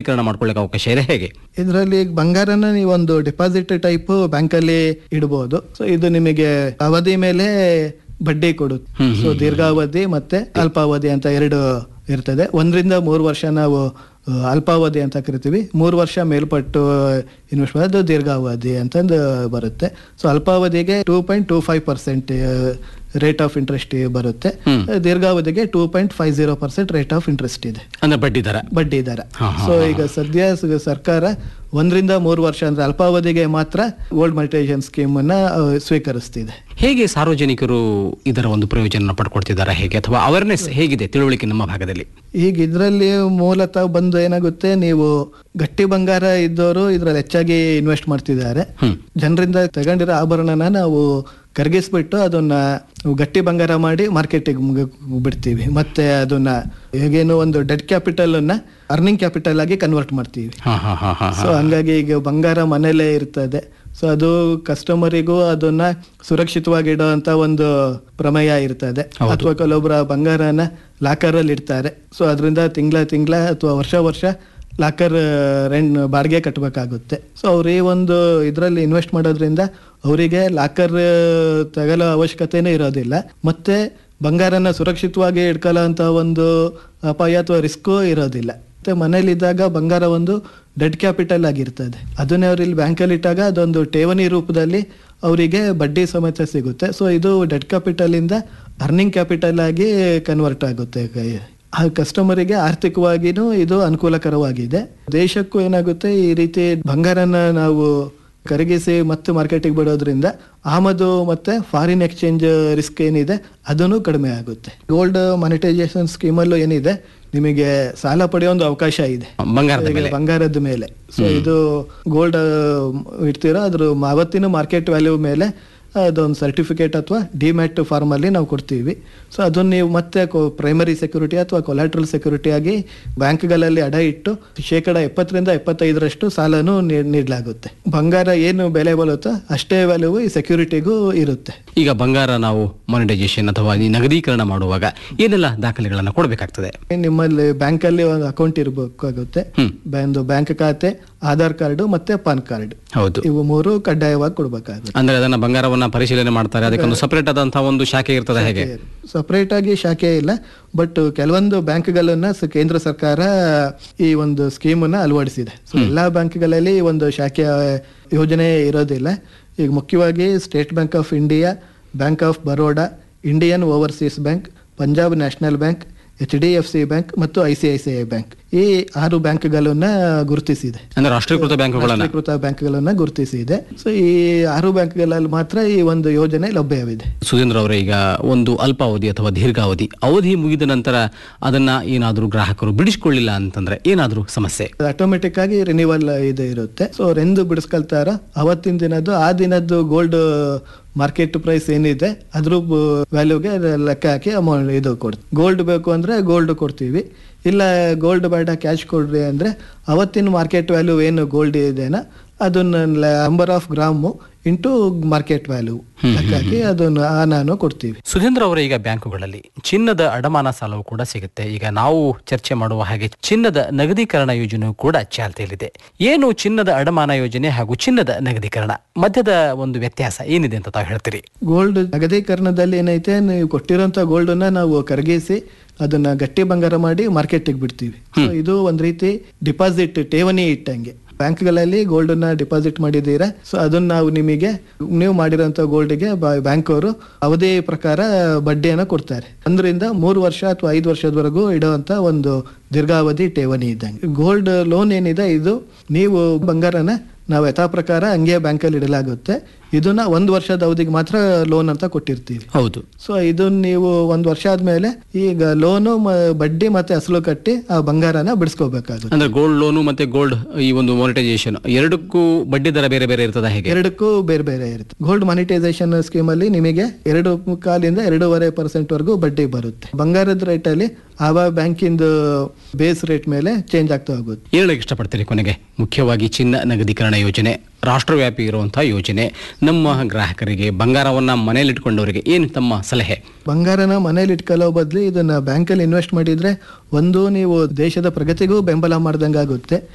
ನಗದೀಕರಣ ಮಾಡ್ಕೊಳ್ಳಿಕ್ಕೆ ಅವಕಾಶ ಇದೆ ಹೇಗೆ? ಇದರಲ್ಲಿ ಬಂಗಾರನ ನೀವೊಂದು ಡಿಪಾಸಿಟ್ ಟೈಪ್ ಬ್ಯಾಂಕಲ್ಲಿ ಇಡಬಹುದು. ಸೊ ಇದು ನಿಮಗೆ ಅವಧಿ ಮೇಲೆ ಬಡ್ಡಿ ಕೊಡುತ್ತೆ. ಸೊ ದೀರ್ಘಾವಧಿ ಮತ್ತೆ ಅಲ್ಪಾವಧಿ ಅಂತ ಎರಡು ಇರ್ತದೆ. 1 ರಿಂದ 3 ವರ್ಷ ನಾವು ಅಲ್ಪಾವಧಿ ಅಂತ ಕರಿತೀವಿ. 3 ವರ್ಷ ಮೇಲ್ಪಟ್ಟು ಇನ್ವೆಸ್ಟ್ ಮಾಡೋದು ದೀರ್ಘಾವಧಿ ಅಂತಂದು ಬರುತ್ತೆ. ಸೊ ಅಲ್ಪಾವಧಿಗೆ 2.25% ರೇಟ್ ಆಫ್ ಇಂಟ್ರೆಸ್ಟ್ ಬರುತ್ತೆ. ದೀರ್ಘಾವಧಿಗೆ 2.50% ರೇಟ್ ಆಫ್ ಇಂಟ್ರೆಸ್ಟ್ ಇದೆ, ಅಂದ್ರೆ ಬಡ್ಡಿ ದರ. ಸೊ ಈಗ ಸದ್ಯ ಸರ್ಕಾರ 1 ರಿಂದ 3 ವರ್ಷ ಅಂದ್ರೆ ಅಲ್ಪಾವಧಿಗೆ ಮಾತ್ರ ಗೋಲ್ಡ್ ಮಾನಿಟೈಸೇಷನ್ ಸ್ಕೀಮ್ ಅನ್ನ ಸ್ವೀಕರಿಸ್ತಿದೆ. ಹೇಗೆ ಸಾರ್ವಜನಿಕರು ಇದರ ಒಂದು ಪ್ರಯೋಜನ ಪಡ್ಕೊಳ್ತಿದ್ದಾರೆ ಹೇಗೆ, ಅಥವಾ ಅವೇರ್ನೆಸ್ ಹೇಗಿದೆ, ತಿಳುವಳಿಕೆ ನಮ್ಮ ಭಾಗದಲ್ಲಿ? ಈಗ ಇದರಲ್ಲಿ ಮೂಲತಃ ಬಂದು ಏನಾಗುತ್ತೆ, ನೀವು ಗಟ್ಟಿ ಬಂಗಾರ ಇದ್ದವರು ಇದ್ರಲ್ಲಿ ಹೆಚ್ಚಾಗಿ ಇನ್ವೆಸ್ಟ್ ಮಾಡ್ತಿದ್ದಾರೆ. ಜನರಿಂದ ತಗೊಂಡಿರೋ ಆಭರಣನ ನಾವು ಕರಗಿಸ್ಬಿಟ್ಟು ಅದನ್ನ ಗಟ್ಟಿ ಬಂಗಾರ ಮಾಡಿ ಮಾರ್ಕೆಟಿಗೆ ಬಿಡ್ತೀವಿ. ಮತ್ತೆ ಅದನ್ನ ಹೇಗೇನು ಒಂದು ಡೆಡ್ ಕ್ಯಾಪಿಟಲ್ ಅನ್ನ ಅರ್ನಿಂಗ್ ಕ್ಯಾಪಿಟಲ್ ಆಗಿ ಕನ್ವರ್ಟ್ ಮಾಡ್ತೀವಿ. ಸೊ ಹಂಗಾಗಿ ಈಗ ಬಂಗಾರ ಮನೇಲೇ ಇರ್ತದೆ. ಸೊ ಅದು ಕಸ್ಟಮರಿಗೂ ಅದನ್ನ ಸುರಕ್ಷಿತವಾಗಿ ಇಡೋ ಅಂತ ಒಂದು ಪ್ರಮೇಯ ಇರ್ತದೆ. ಅಥವಾ ಕೆಲವೊಬ್ಬರ ಬಂಗಾರನ ಲಾಕರ್ ಅಲ್ಲಿ ಇಡ್ತಾರೆ. ಸೊ ಅದರಿಂದ ತಿಂಗಳ ಅಥವಾ ವರ್ಷ ಲಾಕರ್ ರೆಂಟ್ ಬಾಡಿಗೆ ಕಟ್ಟಬೇಕಾಗುತ್ತೆ. ಸೊ ಅವ್ರು ಈ ಒಂದು ಇದರಲ್ಲಿ ಇನ್ವೆಸ್ಟ್ ಮಾಡೋದ್ರಿಂದ ಅವರಿಗೆ ಲಾಕರ್ ತಗೊಳ್ಳೋ ಅವಶ್ಯಕತೆನೇ ಇರೋದಿಲ್ಲ. ಮತ್ತೆ ಬಂಗಾರನ ಸುರಕ್ಷಿತವಾಗಿ ಇಟ್ಕೊಳ್ಳೋ ಅಂತ ಒಂದು ಅಪಾಯ ಅಥವಾ ರಿಸ್ಕು ಇರೋದಿಲ್ಲ. ಮತ್ತೆ ಮನೇಲಿದ್ದಾಗ ಬಂಗಾರ ಒಂದು ಡೆಡ್ ಕ್ಯಾಪಿಟಲ್ ಆಗಿರ್ತದೆ. ಅದನ್ನೇ ಅವ್ರು ಇಲ್ಲಿ ಬ್ಯಾಂಕಲ್ಲಿ ಇಟ್ಟಾಗ ಅದೊಂದು ಠೇವಣಿ ರೂಪದಲ್ಲಿ ಅವರಿಗೆ ಬಡ್ಡಿ ಸಮೇತ ಸಿಗುತ್ತೆ. ಸೊ ಇದು ಡೆಡ್ ಕ್ಯಾಪಿಟಲ್ ಇಂದ ಅರ್ನಿಂಗ್ ಕ್ಯಾಪಿಟಲ್ ಆಗಿ ಕನ್ವರ್ಟ್ ಆಗುತ್ತೆ. ಆ ಕಸ್ಟಮರಿಗೆ ಆರ್ಥಿಕವಾಗಿನೂ ಇದು ಅನುಕೂಲಕರವಾಗಿದೆ. ದೇಶಕ್ಕೂ ಏನಾಗುತ್ತೆ, ಈ ರೀತಿ ಬಂಗಾರನ ನಾವು ಕರಗಿಸಿ ಮತ್ತೆ ಮಾರ್ಕೆಟಿಗೆ ಬಿಡೋದ್ರಿಂದ ಆಮದು ಮತ್ತೆ ಫಾರಿನ್ ಎಕ್ಸ್ಚೇಂಜ್ ರಿಸ್ಕ್ ಏನಿದೆ ಅದನ್ನು ಕಡಿಮೆ ಆಗುತ್ತೆ. ಗೋಲ್ಡ್ ಮಾನಿಟೈಸೇಷನ್ ಸ್ಕೀಮಲ್ಲೂ ಏನಿದೆ, ನಿಮಗೆ ಸಾಲ ಪಡೆಯೋ ಒಂದು ಅವಕಾಶ ಇದೆ ಬಂಗಾರದ ಮೇಲೆ. ಸೊ ಇದು ಗೋಲ್ಡ್ ಇಡ್ತೀರೋ ಅದ್ರ ಅವತ್ತಿನ ಮಾರ್ಕೆಟ್ ವ್ಯಾಲ್ಯೂ ಮೇಲೆ ಅದೊಂದು ಸರ್ಟಿಫಿಕೇಟ್ ಅಥವಾ ಡಿಮ್ಯಾಟ್ ಫಾರ್ಮ್ ಅಲ್ಲಿ ನಾವು ಕೊಡ್ತೀವಿ. ಸೊ ಅದನ್ನ ನೀವು ಮತ್ತೆ ಪ್ರೈಮರಿ ಸೆಕ್ಯೂರಿಟಿ ಅಥವಾ ಕೊಲಾಟ್ರಲ್ ಸೆಕ್ಯೂರಿಟಿ ಆಗಿ ಬ್ಯಾಂಕ್ಗಳಲ್ಲಿ ಅಡ ಇಟ್ಟು 70% 75% ಸಾಲನು ನೀಡಲಾಗುತ್ತೆ. ಬಂಗಾರ ಏನು ಬೆಲೆ ಬರುತ್ತೋ ಅಷ್ಟೇ ವ್ಯಾಲ್ಯೂ ಈ ಸೆಕ್ಯೂರಿಟಿಗೂ ಇರುತ್ತೆ. ಈಗ ಬಂಗಾರ ನಾವು ಮಾನಿಟೈಸೇಷನ್ ಅಥವಾ ನಗದೀಕರಣ ಮಾಡುವಾಗ ಏನೆಲ್ಲ ದಾಖಲೆಗಳನ್ನ ಕೊಡಬೇಕಾಗ್ತದೆ? ನಿಮ್ಮಲ್ಲಿ ಬ್ಯಾಂಕಲ್ಲಿ ಒಂದು ಅಕೌಂಟ್ ಇರಬೇಕಾಗುತ್ತೆ. ಒಂದು ಬ್ಯಾಂಕ್ ಖಾತೆ, ಆಧಾರ್ ಕಾರ್ಡ್ ಮತ್ತೆ ಪಾನ್ ಕಾರ್ಡ್. ಹೌದು, ಇವು 3 ಕಡ್ಡಾಯವಾಗಿ ಕೊಡಬೇಕಾಗುತ್ತೆ. ಅಂದ್ರೆ ಅದನ್ನ ಬಂಗಾರವನ್ನ ಪರಿಶೀಲನೆ ಮಾಡ್ತಾರೆ, ಅದಕ್ಕೊಂದು ಸಪರೇಟ್ ಆದಂತಹ ಒಂದು ಶಾಖೆ ಇರ್ತದೆ. ಹೇಗೆ? ಸಪರೇಟ್ ಆಗಿ ಶಾಖೆ ಇಲ್ಲ, ಬಟ್ ಕೆಲವೊಂದು ಬ್ಯಾಂಕ್ಗಳನ್ನ ಕೇಂದ್ರ ಸರ್ಕಾರ ಈ ಒಂದು ಸ್ಕೀಮ್ ಅನ್ನ ಅಳವಡಿಸಿದೆ. ಸೊ ಎಲ್ಲಾ ಬ್ಯಾಂಕ್ಗಳಲ್ಲಿ ಒಂದು ಶಾಖೆ ಯೋಜನೆ ಇರೋದಿಲ್ಲ. ಈಗ ಮುಖ್ಯವಾಗಿ state bank of India, bank of Baroda, Indian overseas bank, Punjab national bank, HDFC bank ಮತ್ತು ICICI ಬ್ಯಾಂಕ್, ಈ 6 ಬ್ಯಾಂಕ್ಗಳನ್ನ ಗುರುತಿಸಿದೆ. ಅಂದ್ರೆ ರಾಷ್ಟ್ರೀಕೃತ ಬ್ಯಾಂಕ್ಗಳನ್ನ ಗುರುತಿಸಿದೆ. ಸೊ ಈ 6 ಬ್ಯಾಂಕ್ಗಳಲ್ಲಿ ಮಾತ್ರ ಈ ಒಂದು ಯೋಜನೆ ಲಭ್ಯವಿದೆ. ಸುಧೀಂದ್ರ ಅವರೇ, ಈಗ ಒಂದು ಅಲ್ಪಾವಧಿ ಅಥವಾ ದೀರ್ಘಾವಧಿ ಅವಧಿ ಮುಗಿದ ನಂತರ ಅದನ್ನ ಏನಾದ್ರೂ ಗ್ರಾಹಕರು ಬಿಡಿಸ್ಕೊಳ್ಳಿಲ್ಲ ಅಂತಂದ್ರೆ ಏನಾದ್ರೂ ಸಮಸ್ಯೆ? ಆಟೋಮೆಟಿಕ್ ಆಗಿ ರಿನಿವಲ್ ಇದು ಇರುತ್ತೆ. ಸೊ ಎಂದು ಬಿಡಿಸ್ಕೊಳ್ತಾರ ಅವತ್ತಿನ ದಿನದ್ದು ಆ ದಿನದ್ದು ಗೋಲ್ಡ್ ಮಾರ್ಕೆಟ್ ಪ್ರೈಸ್ ಏನಿದೆ ಅದ್ರ ವ್ಯಾಲ್ಯೂಗೆ ಲೆಕ್ಕ ಹಾಕಿ ಅಮೌಂಟ್ ಇದು ಕೊಡ್ತೀವಿ. ಗೋಲ್ಡ್ ಬೇಕು ಅಂದ್ರೆ ಗೋಲ್ಡ್ ಕೊಡ್ತೀವಿ, ಇಲ್ಲ ಗೋಲ್ಡ್ ಬೇಡ ಕ್ಯಾಶ್ ಕೊಡ್ರಿ ಅಂದ್ರೆ ಅವತ್ತಿನ ಮಾರ್ಕೆಟ್ ವ್ಯಾಲ್ಯೂ ಏನು ಗೋಲ್ಡ್ ಇದೆನಾ ಅದನ್ನ number of gram into market value ಹಾಕಿ ಅದನ್ನು ನಾನು ಕೊಡ್ತೀವಿ. ಸುಧೀಂದ್ರ ಅವರೇ, ಈಗ ಬ್ಯಾಂಕುಗಳಲ್ಲಿ ಚಿನ್ನದ ಅಡಮಾನ ಸಾಲವು ಕೂಡ ಸಿಗುತ್ತೆ. ಈಗ ನಾವು ಚರ್ಚೆ ಮಾಡುವ ಹಾಗೆ ಚಿನ್ನದ ನಗದೀಕರಣ ಯೋಜನೆಯು ಕೂಡ ಚಾಲ್ತಿಯಲ್ಲಿದೆ. ಏನು ಚಿನ್ನದ ಅಡಮಾನ ಯೋಜನೆ ಹಾಗೂ ಚಿನ್ನದ ನಗದೀಕರಣ ಮಧ್ಯದ ಒಂದು ವ್ಯತ್ಯಾಸ ಏನಿದೆ ಅಂತ ತಾವು ಹೇಳ್ತೀರಿ? ಗೋಲ್ಡ್ ನಗದೀಕರಣದಲ್ಲಿ ಏನೈತೆ, ನೀವು ಕೊಟ್ಟಿರೋಂಥ ಗೋಲ್ಡ್ ಅನ್ನ ನಾವು ಕರಗಿಸಿ ಅದನ್ನ ಗಟ್ಟಿ ಬಂಗಾರ ಮಾಡಿ ಮಾರ್ಕೆಟಿಗೆ ಬಿಡ್ತೀವಿ. ಇದು ಒಂದ್ ರೀತಿ ಡಿಪಾಸಿಟ್, ಠೇವಣಿ ಇಟ್ಟಂಗೆ. ಬ್ಯಾಂಕ್ಗಳಲ್ಲಿ ಗೋಲ್ಡ್ ಅನ್ನ ಡಿಪಾಸಿಟ್ ಮಾಡಿದ್ದೀರಾ, ಸೊ ಅದನ್ನ ನಾವು ನಿಮಗೆ ನೀವು ಮಾಡಿರೋಂಥ ಗೋಲ್ಡ್ಗೆ ಬ್ಯಾಂಕ್ ಅವರು ಅವಧಿ ಪ್ರಕಾರ ಬಡ್ಡಿಯನ್ನು ಕೊಡ್ತಾರೆ. 1 ರಿಂದ 3 ವರ್ಷ ಅಥವಾ 5 ವರ್ಷದವರೆಗೂ ಇಡುವಂತ ಒಂದು ದೀರ್ಘಾವಧಿ ಠೇವಣಿ ಇದ್ದಂಗೆ. ಗೋಲ್ಡ್ ಲೋನ್ ಏನಿದೆ, ಇದು ನೀವು ಬಂಗಾರನ ನಾವು ಯಥಾ ಪ್ರಕಾರ ಹಂಗೆ ಬ್ಯಾಂಕಲ್ಲಿ ಇಡಲಾಗುತ್ತೆ. ಇದನ್ನ 1 ವರ್ಷದ ಅವಧಿಗೆ ಮಾತ್ರ ಲೋನ್ ಅಂತ ಕೊಟ್ಟಿರ್ತೀವಿ. ಹೌದು. ಸೊ ಇದನ್ನ ನೀವು 1 ವರ್ಷ ಆದ್ಮೇಲೆ ಈಗ ಲೋನು ಬಡ್ಡಿ ಮತ್ತೆ ಅಸಲು ಕಟ್ಟಿ ಆ ಬಂಗಾರನ ಬಿಡಿಸ್ಕೋಬೇಕಾಗುತ್ತೆ. ಅಂದ್ರೆ ಗೋಲ್ಡ್ ಲೋನು ಮತ್ತೆ ಗೋಲ್ಡ್ ಈ ಒಂದು ಮಾನಿಟೈಸೇಷನ್ ಎರಡಕ್ಕೂ ಬಡ್ಡಿ ದರ ಬೇರೆ ಬೇರೆ ಇರ್ತದ? ಹೇಗೆ? ಎರಡಕ್ಕೂ ಬೇರೆ ಬೇರೆ ಇರುತ್ತೆ. ಗೋಲ್ಡ್ ಮಾನಿಟೈಸೇಷನ್ ಸ್ಕೀಮ್ ಅಲ್ಲಿ ನಿಮಗೆ 2.25% 2.5% ವರೆಗೂ ಬಡ್ಡಿ ಬರುತ್ತೆ. ಬಂಗಾರದ ರೇಟ್ ಅಲ್ಲಿ ಆವ ಬ್ಯಾಂಕಿಂದ ಬೇಸ್ ರೇಟ್ ಮೇಲೆ ಚೇಂಜ್ ಆಗ್ತಾ ಹೋಗುತ್ತೆ. ಹೇಳಕ್ಕೆ ಇಷ್ಟಪಡ್ತೀರಿ ಕೊನೆಗೆ? ಮುಖ್ಯವಾಗಿ ಚಿನ್ನ ನಗದೀಕರಣ ಯೋಜನೆ ರಾಷ್ಟ್ರವ್ಯಾಪಿ ಇರುವಂತಹ ಯೋಜನೆ. ನಮ್ಮ ಗ್ರಾಹಕರಿಗೆ, ಬಂಗಾರವನ್ನ ಮನೇಲಿ ಇಟ್ಕೊಂಡವರಿಗೆ ಏನು ತಮ್ಮ ಸಲಹೆ? ಬಂಗಾರನ ಮನೇಲಿ ಇಟ್ಕೊಳ್ಳೋ ಬದಲು ಇದನ್ನ ಬ್ಯಾಂಕಲ್ಲಿ ಇನ್ವೆಸ್ಟ್ ಮಾಡಿದ್ರೆ ಒಂದು ನೀವು ದೇಶದ ಪ್ರಗತಿಗೂ ಬೆಂಬಲ ಮಾಡ್ದಂಗಾಗುತ್ತೆ.